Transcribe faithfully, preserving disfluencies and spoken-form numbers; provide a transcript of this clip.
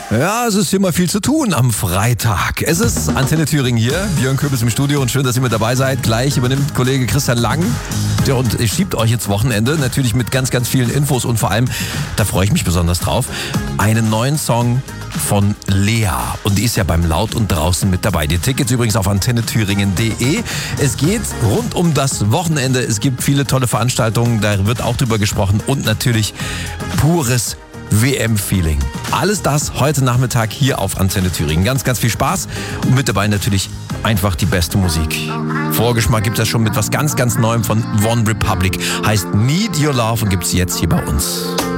Ja, es ist immer viel zu tun am Freitag. Es ist Antenne Thüringen hier, Björn Köbis im Studio und schön, dass ihr mit dabei seid. Gleich übernimmt Kollege Christian Lang der und schiebt euch ins Wochenende, natürlich mit ganz, ganz vielen Infos und vor allem, da freue ich mich besonders drauf, einen neuen Song von Lea. Und die ist ja beim Laut und Draußen mit dabei. Die Tickets übrigens auf antenne thüringen punkt de. Es geht rund um das Wochenende. Es gibt viele tolle Veranstaltungen, da wird auch drüber gesprochen und natürlich pures W M-Feeling. Alles das heute Nachmittag hier auf Antenne Thüringen. Ganz, ganz viel Spaß und mit dabei natürlich einfach die beste Musik. Vorgeschmack gibt es schon mit was ganz, ganz Neuem von One Republic. Heißt Need Your Love und gibt es jetzt hier bei uns.